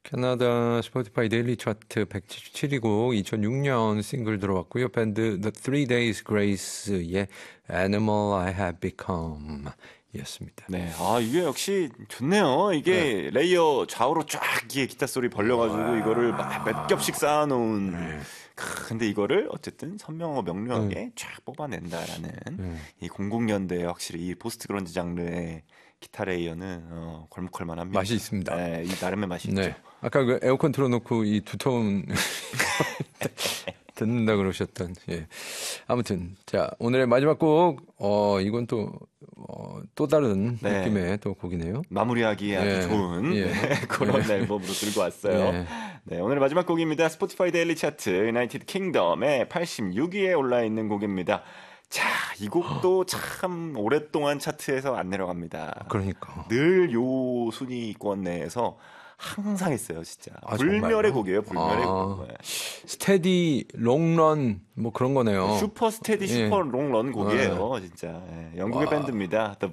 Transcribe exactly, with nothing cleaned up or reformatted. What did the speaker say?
캐나다 스포티파이 데일리 차트 백칠십칠 곡 이천육 년 싱글 들어왔고요. 밴드 The Three Days Grace의 Animal I Have Become 였습니다. 네, 아 이게 역시 좋네요. 이게 네. 레이어 좌우로 쫙 이게 기타 소리 벌려가지고 이거를 막 몇 겹씩 쌓아놓은. 네. 근데 이거를 어쨌든 선명하고 명료하게 네. 쫙 뽑아낸다라는 네. 이 공공 년대에 확실히 이 포스트 그런지 장르의 기타 레이어는 어, 걸목할 합니다. 맛이 있습니다. 네, 이 나름의 맛이 네. 있죠. 아까 그 에어컨 틀어놓고 이 두터운 듣는다 그러셨던. 예. 아무튼 자 오늘의 마지막 곡, 어 이건 또 어, 또 다른 네. 느낌의 또 곡이네요. 마무리하기에 아주 예. 좋은 예. 그런 예. 앨범으로 들고 왔어요. 예. 네, 오늘의 마지막 곡입니다. 스포티파이 데일리 차트 유나이티드 킹덤의 팔십육 위에 올라 있는 곡입니다. 자, 이 곡도 참 오랫동안 차트에서 안 내려갑니다. 그러니까 늘 요 순위권 내에서 항상 있어요, 진짜. 아, 불멸의 정말요? 곡이에요, 불멸의 아, 곡. 스테디 롱런 뭐 그런 거네요. 슈퍼 스테디 예. 슈퍼 롱런 곡이에요, 예. 진짜. 예. 영국의 와. 밴드입니다. The